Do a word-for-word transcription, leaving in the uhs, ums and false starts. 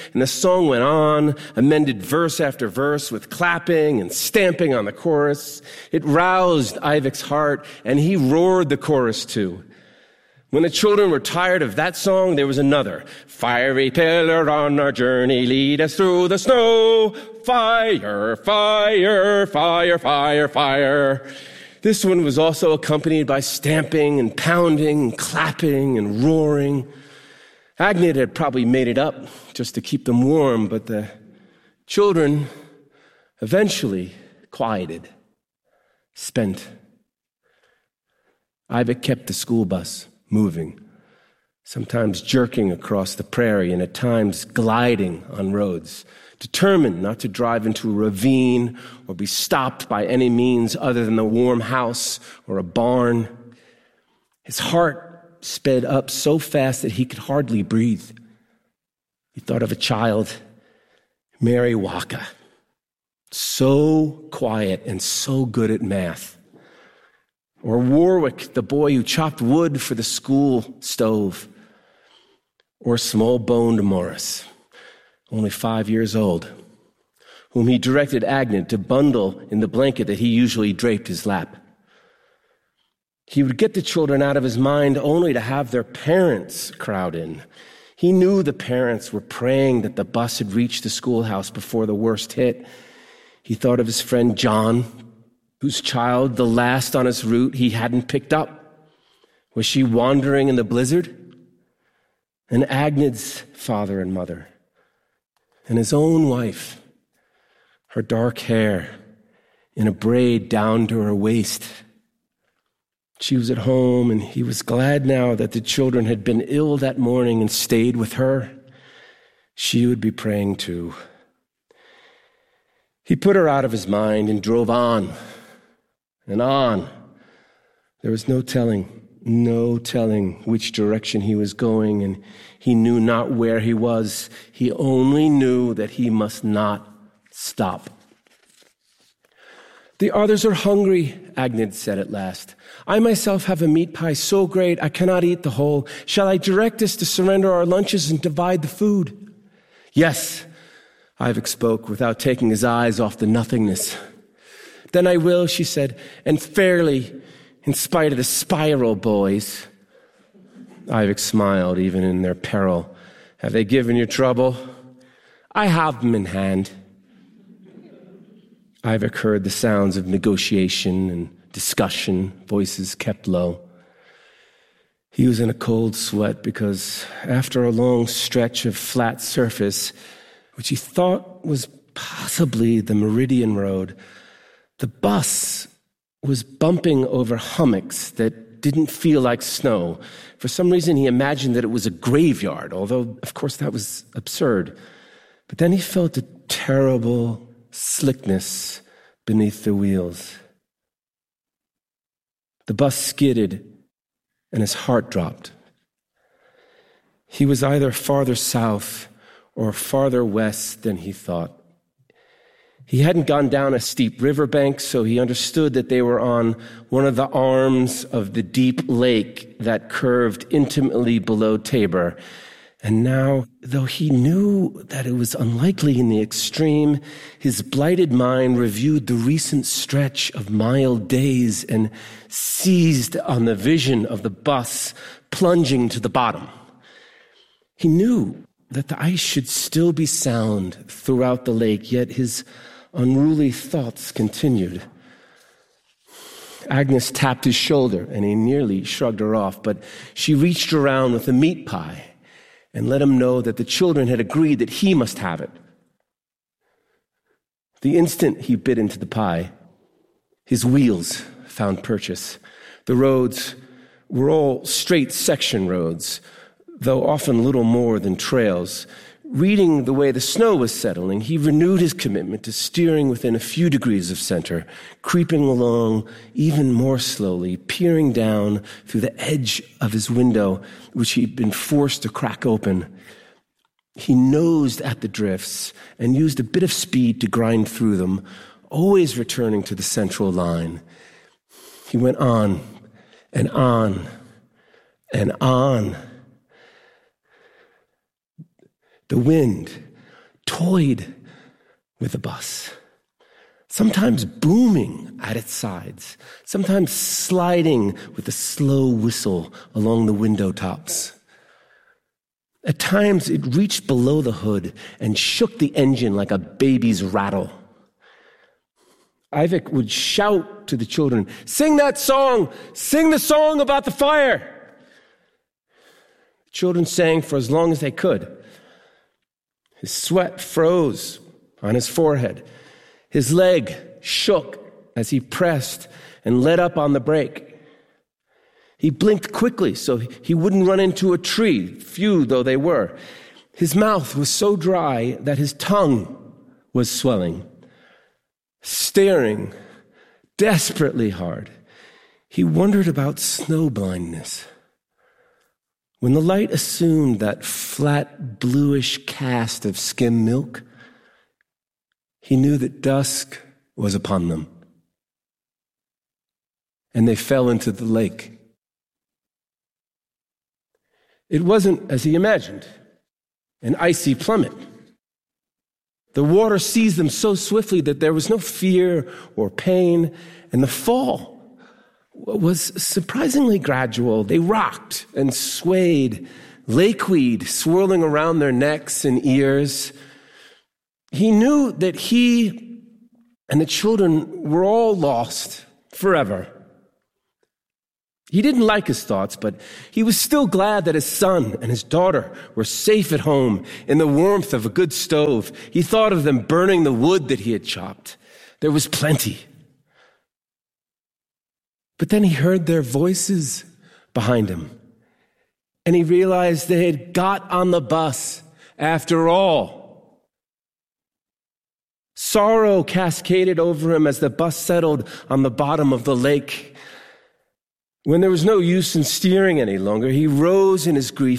And the song went on, amended verse after verse with clapping and stamping on the chorus. It roused Ivik's heart, and he roared the chorus too. When the children were tired of that song, there was another. Fiery pillar on our journey, lead us through the snow. Fire, fire, fire, fire, fire. This one was also accompanied by stamping and pounding and clapping and roaring. Agnid had probably made it up just to keep them warm, but the children eventually quieted, spent. Ivik kept the school bus moving, sometimes jerking across the prairie and at times gliding on roads, determined not to drive into a ravine or be stopped by any means other than a warm house or a barn. His heart sped up so fast that he could hardly breathe. He thought of a child, Mary Waka, so quiet and so good at math. Or Warwick, the boy who chopped wood for the school stove. Or small-boned Morris, only five years old, whom he directed Agnid to bundle in the blanket that he usually draped his lap. He would get the children out of his mind only to have their parents crowd in. He knew the parents were praying that the bus had reached the schoolhouse before the worst hit. He thought of his friend John, whose child, the last on his route, he hadn't picked up. Was she wandering in the blizzard? And Agnid's father and mother, and his own wife, her dark hair in a braid down to her waist. She was at home, and he was glad now that the children had been ill that morning and stayed with her. She would be praying too. He put her out of his mind and drove on and on. There was no telling, no telling which direction he was going, and he knew not where he was. He only knew that he must not stop. The others are hungry, Agnid said at last. I myself have a meat pie so great I cannot eat the whole. Shall I direct us to surrender our lunches and divide the food? Yes, Ivik spoke without taking his eyes off the nothingness. Then I will, she said, and fairly, in spite of the spiral boys. Ivik smiled, even in their peril. Have they given you trouble? I have them in hand. Ivik heard the sounds of negotiation and discussion, voices kept low. He was in a cold sweat because after a long stretch of flat surface, which he thought was possibly the Meridian Road, the bus was bumping over hummocks that didn't feel like snow. For some reason, he imagined that it was a graveyard, although, of course, that was absurd. But then he felt a terrible slickness beneath the wheels. The bus skidded, and his heart dropped. He was either farther south or farther west than he thought. He hadn't gone down a steep riverbank, so he understood that they were on one of the arms of the deep lake that curved intimately below Tabor. And now, though he knew that it was unlikely in the extreme, his blighted mind reviewed the recent stretch of mild days and seized on the vision of the bus plunging to the bottom. He knew that the ice should still be sound throughout the lake, yet his unruly thoughts continued. Agnes tapped his shoulder, and he nearly shrugged her off, but she reached around with a meat pie and let him know that the children had agreed that he must have it. The instant he bit into the pie, his wheels found purchase. The roads were all straight section roads, though often little more than trails. Reading the way the snow was settling, he renewed his commitment to steering within a few degrees of center, creeping along even more slowly, peering down through the edge of his window, which he'd been forced to crack open. He nosed at the drifts and used a bit of speed to grind through them, always returning to the central line. He went on and on and on. The wind toyed with the bus, sometimes booming at its sides, sometimes sliding with a slow whistle along the window tops. At times, it reached below the hood and shook the engine like a baby's rattle. Ivic would shout to the children, "Sing that song! Sing the song about the fire!" The children sang for as long as they could. His sweat froze on his forehead. His leg shook as he pressed and let up on the brake. He blinked quickly so he wouldn't run into a tree, few though they were. His mouth was so dry that his tongue was swelling. Staring desperately hard, he wondered about snow blindness. When the light assumed that flat, bluish cast of skim milk, he knew that dusk was upon them. And they fell into the lake. It wasn't as he imagined, an icy plummet. The water seized them so swiftly that there was no fear or pain, and the fall was surprisingly gradual. They rocked and swayed, lakeweed swirling around their necks and ears. He knew that he and the children were all lost forever. He didn't like his thoughts, but he was still glad that his son and his daughter were safe at home in the warmth of a good stove. He thought of them burning the wood that he had chopped. There was plenty. But then he heard their voices behind him, and he realized they had got on the bus after all. Sorrow cascaded over him as the bus settled on the bottom of the lake. When there was no use in steering any longer, he rose in his grief